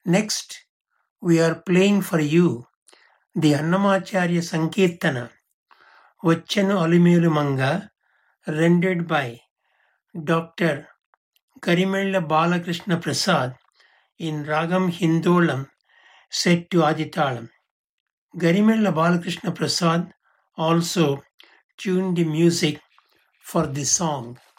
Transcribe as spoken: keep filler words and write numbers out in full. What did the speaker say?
Next, we are playing for you the Annamacharya Sankirtana, Vachanu Alimelu Manga, rendered by Doctor Karimella Balakrishna Prasad in Ragam Hindolam set to Aditalam. Garimella Balakrishna Prasad also tuned the music for this song.